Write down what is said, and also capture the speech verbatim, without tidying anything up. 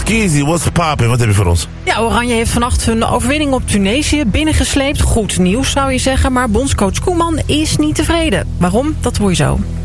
Skeezy, what's poppin'? Wat heb je voor ons? Ja, Oranje heeft vannacht hun overwinning op Tunesië binnengesleept. Goed nieuws zou je zeggen, maar bondscoach Koeman is niet tevreden. Waarom? Dat hoor je zo.